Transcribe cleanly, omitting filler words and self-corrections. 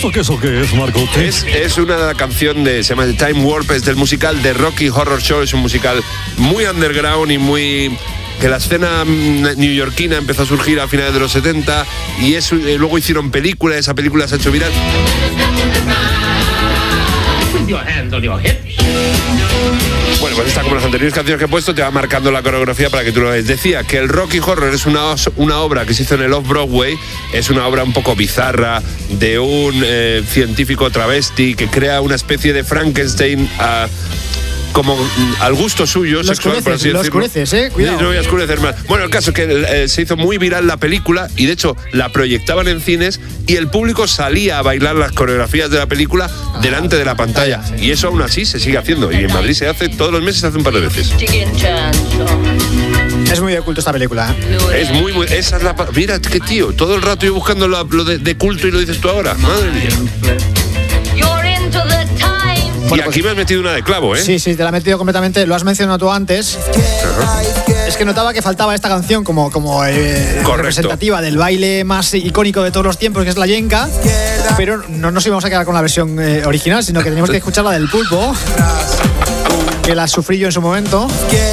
¿Esto qué es, Marco? Es una canción se llama The Time Warp, es del musical The Rocky Horror Show. Es un musical muy underground y muy... que la escena neoyorquina empezó a surgir a finales de los 70 y luego hicieron película, esa película se ha hecho viral. Bueno, pues esta, como las anteriores canciones que he puesto, te va marcando la coreografía para que tú lo veas. Decía que el Rocky Horror es una obra que se hizo en el Off-Broadway, es una obra un poco bizarra de un científico travesti que crea una especie de Frankenstein como al gusto suyo, sexual, por así decirlo. Lo oscureces, cuidado. No voy a oscurecer más. Bueno, el caso es que se hizo muy viral la película y de hecho la proyectaban en cines y el público salía a bailar las coreografías de la película delante de la pantalla. Y eso aún así se sigue haciendo. Y en Madrid se hace todos los meses, se hace un par de veces. Es muy de culto esta película. Es muy... Esa es la... Mira, qué tío, todo el rato yo buscando lo de culto y lo dices tú ahora. Madre mía. Bueno, y aquí me has metido una de clavo, ¿eh? Sí, te la he metido completamente. Lo has mencionado tú antes. Es que notaba que faltaba esta canción como representativa del baile más icónico de todos los tiempos, que es la yenca. Pero no nos íbamos a quedar con la versión original, sino que teníamos que escuchar la del Pulpo, que la sufrí yo en su momento.